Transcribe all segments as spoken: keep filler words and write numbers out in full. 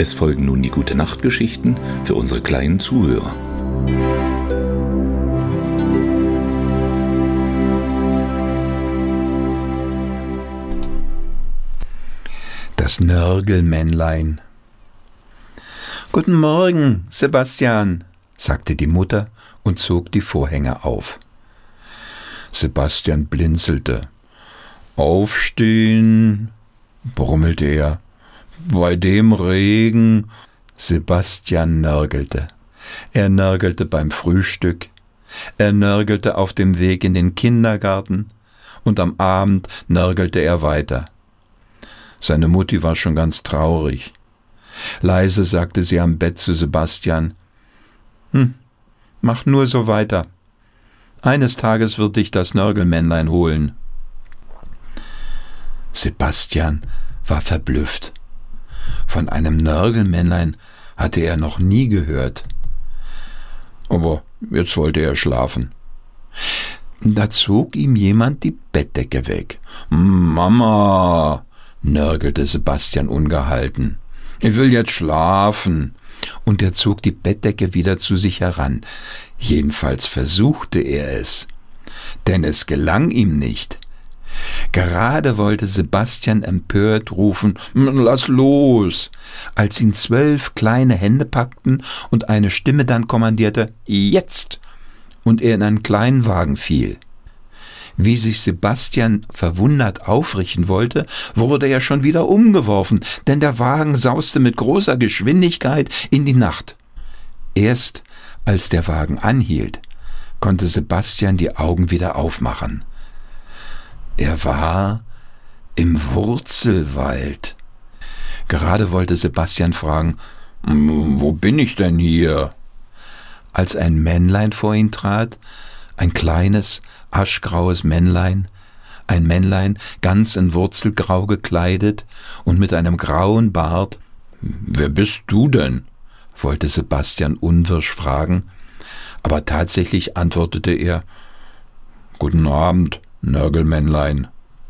Es folgen nun die Gute-Nacht-Geschichten für unsere kleinen Zuhörer. Das Nörgelmännlein. »Guten Morgen, Sebastian«, sagte die Mutter und zog die Vorhänge auf. Sebastian blinzelte. »Aufstehen«, brummelte er. »Bei dem Regen.« Sebastian nörgelte. Er nörgelte beim Frühstück, er nörgelte auf dem Weg in den Kindergarten und am Abend nörgelte er weiter. Seine Mutti war schon ganz traurig. Leise sagte sie am Bett zu Sebastian: »Hm, mach nur so weiter. Eines Tages wird dich das Nörgelmännlein holen.« Sebastian war verblüfft. Von einem Nörgelmännlein hatte er noch nie gehört. Aber jetzt wollte er schlafen. Da zog ihm jemand die Bettdecke weg. »Mama«, nörgelte Sebastian ungehalten, »ich will jetzt schlafen.« Und er zog die Bettdecke wieder zu sich heran. Jedenfalls versuchte er es, denn es gelang ihm nicht. Gerade wollte Sebastian empört rufen: »Lass los«, als ihn zwölf kleine Hände packten und eine Stimme dann kommandierte: »Jetzt!« und er in einen kleinen Wagen fiel. Wie sich Sebastian verwundert aufrichten wollte, wurde er schon wieder umgeworfen, denn der Wagen sauste mit großer Geschwindigkeit in die Nacht. Erst als der Wagen anhielt, konnte Sebastian die Augen wieder aufmachen. Er war im Wurzelwald. Gerade wollte Sebastian fragen: »Wo bin ich denn hier?« als ein Männlein vor ihn trat, ein kleines, aschgraues Männlein, ein Männlein ganz in Wurzelgrau gekleidet und mit einem grauen Bart. »Wer bist du denn?« wollte Sebastian unwirsch fragen, aber tatsächlich antwortete er: »Guten Abend, Nörgelmännlein.«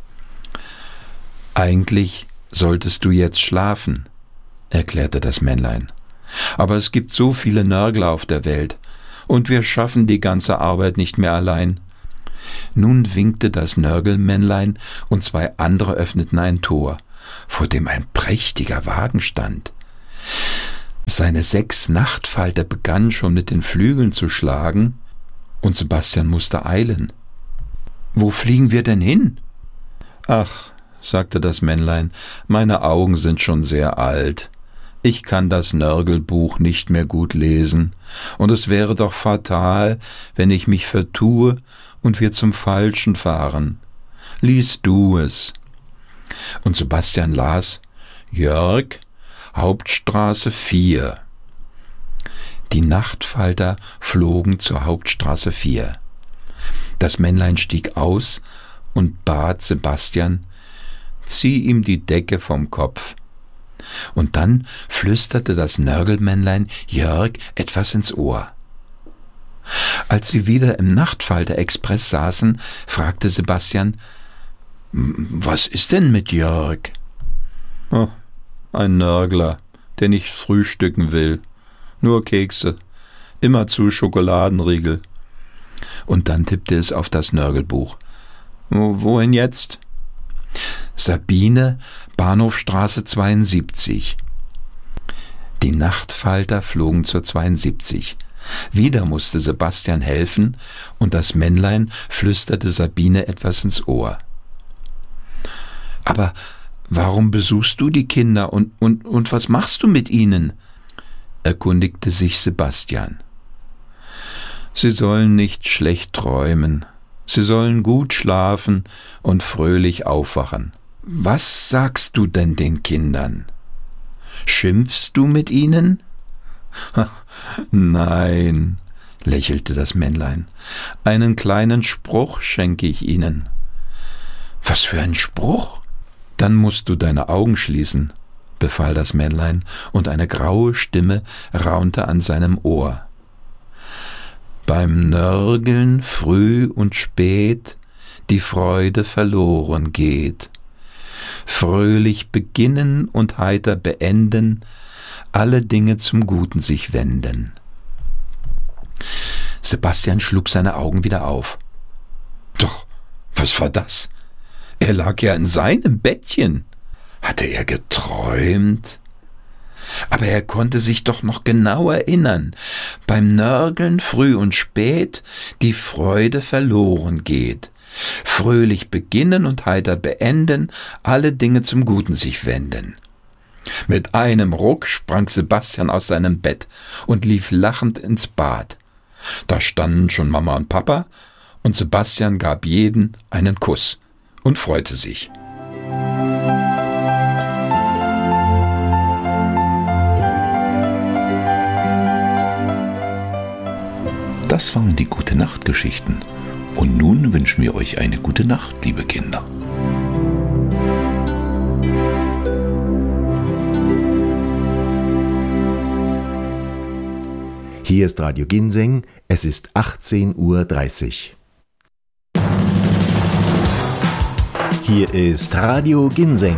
»Eigentlich solltest du jetzt schlafen«, erklärte das Männlein. »Aber es gibt so viele Nörgler auf der Welt, und wir schaffen die ganze Arbeit nicht mehr allein.« Nun winkte das Nörgelmännlein, und zwei andere öffneten ein Tor, vor dem ein prächtiger Wagen stand. Seine sechs Nachtfalter begannen schon mit den Flügeln zu schlagen, und Sebastian musste eilen. »Wo fliegen wir denn hin?« »Ach«, sagte das Männlein, »meine Augen sind schon sehr alt. Ich kann das Nörgelbuch nicht mehr gut lesen, und es wäre doch fatal, wenn ich mich vertue und wir zum Falschen fahren. Lies du es.« Und Sebastian las: »Jörg, Hauptstraße vier. Die Nachtfalter flogen zur Hauptstraße vier. Das Männlein stieg aus und bat Sebastian: »Zieh ihm die Decke vom Kopf.« Und dann flüsterte das Nörgelmännlein Jörg etwas ins Ohr. Als sie wieder im Nachtfalter-Express saßen, fragte Sebastian: »Was ist denn mit Jörg?« »Oh, ein Nörgler, der nicht frühstücken will. Nur Kekse, immerzu Schokoladenriegel.« Und dann tippte es auf das Nörgelbuch. »Wohin jetzt?« »Sabine, Bahnhofstraße zweiundsiebzig.« Die Nachtfalter flogen zur zweiundsiebzig. Wieder musste Sebastian helfen, und das Männlein flüsterte Sabine etwas ins Ohr. »Aber warum besuchst du die Kinder und, und, und was machst du mit ihnen?« erkundigte sich Sebastian. »Sie sollen nicht schlecht träumen. Sie sollen gut schlafen und fröhlich aufwachen.« »Was sagst du denn den Kindern? Schimpfst du mit ihnen?« »Nein«, lächelte das Männlein, »einen kleinen Spruch schenke ich ihnen.« »Was für ein Spruch?« »Dann musst du deine Augen schließen«, befahl das Männlein, und eine graue Stimme raunte an seinem Ohr. »Beim Nörgeln früh und spät die Freude verloren geht. Fröhlich beginnen und heiter beenden, alle Dinge zum Guten sich wenden. Sebastian schlug seine Augen wieder auf. Doch, was war das? Er lag ja in seinem Bettchen. Hatte er geträumt? Aber er konnte sich doch noch genau erinnern, beim Nörgeln früh und spät die Freude verloren geht. Fröhlich beginnen und heiter beenden, alle Dinge zum Guten sich wenden. Mit einem Ruck sprang Sebastian aus seinem Bett und lief lachend ins Bad. Da standen schon Mama und Papa, und Sebastian gab jeden einen Kuss und freute sich. Das waren die Gute-Nacht-Geschichten. Und nun wünschen wir euch eine gute Nacht, liebe Kinder. Hier ist Radio Ginseng, es ist achtzehn Uhr dreißig. Hier ist Radio Ginseng.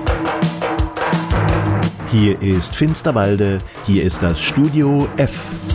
Hier ist Finsterwalde, hier ist das Studio F.